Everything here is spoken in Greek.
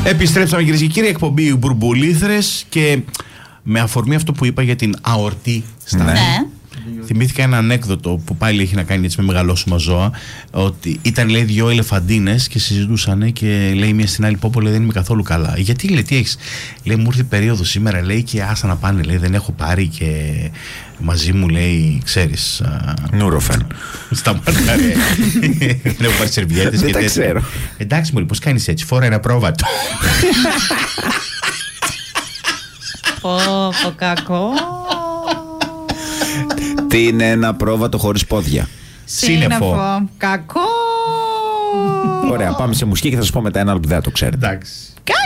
Επιστρέψαμε, κυρίες και κύριοι, εκπομπή Μπουρμπουλήθρες, και με αφορμή αυτό που είπα για την αορτή στα θυμήθηκα ένα ανέκδοτο που πάλι έχει να κάνει έτσι με μεγαλόσωμα ζώα. Ότι ήταν, λέει, δυο ελεφαντίνες και συζητούσαν και λέει μία στην άλλη: Πόπο, λέει, δεν είμαι καθόλου καλά. Γιατί, λέει, τι έχεις? Λέει: μου ήρθε περίοδος σήμερα, λέει, και άσα να πάνε, λέει, δεν έχω πάρει και μαζί μου, λέει, ξέρεις. Νουροφεν. Σταμάτα, ρε. Δεν έχω πάρει σερβιέτες. Δεν τα ξέρω. Εντάξει, μόλι, πώς κάνεις έτσι? Φόρα ένα πρόβατο. Πω, κακό. Τι είναι ένα πρόβατο χωρίς πόδια? Σύννεφο. Κακό. Ωραία, πάμε σε μουσική και θα σας πω μετά ένα άλλο που δεν το ξέρετε. Εντάξει.